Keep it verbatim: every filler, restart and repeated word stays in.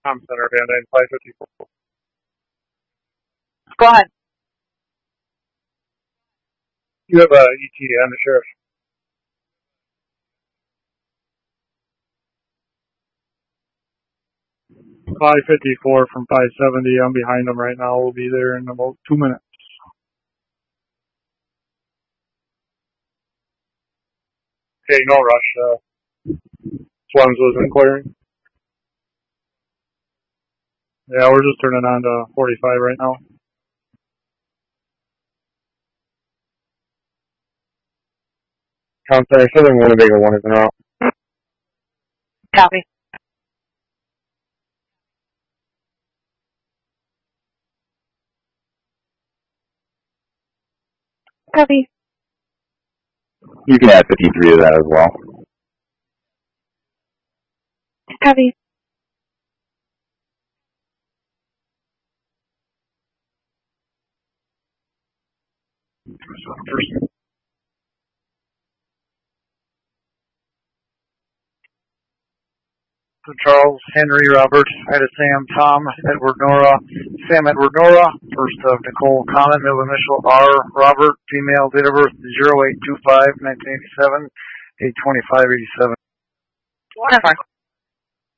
Com Center, Van Dyne five fifty-four. Go ahead. You have a E T A on the sheriff. five fifty-four from five seventy. I'm behind them right now. We'll be there in about two minutes. Okay, no rush. Uh, Swans was inquiring. Yeah, we're just turning on to forty-five right now. Com Center, Southern Winnebago one is en route. Copy. Copy. You can add fifty-three to that as well. Copy. First. So Charles, Henry, Robert, Ida, Sam, Tom, Edward, Nora, Sam, Edward, Nora, first of Nicole, Common, middle initial R, Robert, female, date of birth zero eight two five nineteen eighty-seven, eight twenty-five eighty-seven. Wonderful.